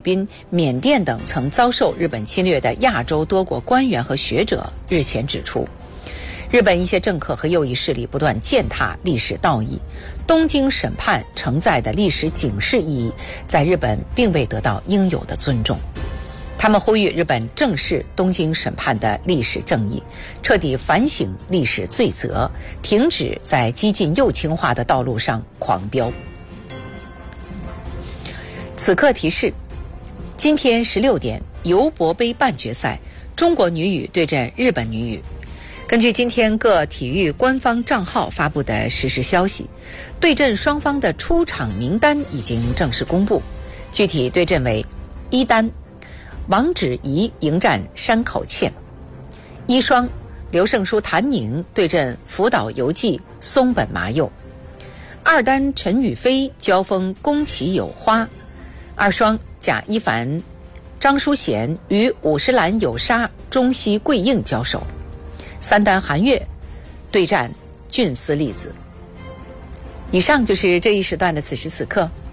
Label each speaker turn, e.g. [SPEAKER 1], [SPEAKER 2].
[SPEAKER 1] 宾、缅甸等曾遭受日本侵略的亚洲多国官员和学者日前指出，日本一些政客和右翼势力不断践踏历史道义，东京审判承载的历史警示意义在日本并未得到应有的尊重。他们呼吁日本正视东京审判的历史正义，彻底反省历史罪责，停止在激进右倾化的道路上狂飙。此刻提示：今天16点，尤伯杯半决赛，中国女羽对阵日本女羽。根据今天各体育官方账号发布的实时消息，对阵双方的出场名单已经正式公布。具体对阵为：一单王芷怡迎战山口茜，一双刘胜书谭宁对阵福岛由纪松本麻佑，二单陈雨菲交锋宫崎有花，二双贾一凡张淑娴与五十岚有沙中西桂映交手，三单韩月对战俊丝粒子。以上就是这一时段的此时此刻，